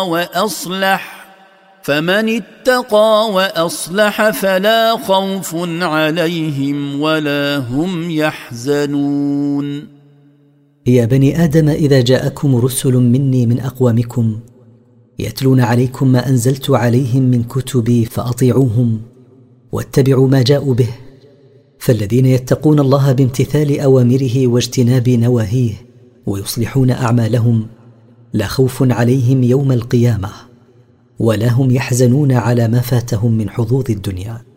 وأصلح فمن اتقى وأصلح فلا خوف عليهم ولا هم يحزنون. يا بني آدم، إذا جاءكم رسل مني من أقوامكم يتلون عليكم ما أنزلت عليهم من كتبي فأطيعوهم واتبعوا ما جاءوا به، فالذين يتقون الله بامتثال أوامره واجتناب نواهيه ويصلحون أعمالهم لا خوف عليهم يوم القيامة ولا هم يحزنون على ما فاتهم من حظوظ الدنيا.